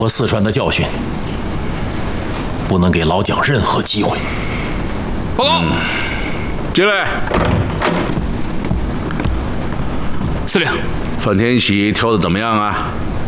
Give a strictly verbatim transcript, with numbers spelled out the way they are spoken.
我四川的教训，不能给老蒋任何机会。 报告，嗯、 进来。 司令， 范天喜挑的怎么样啊？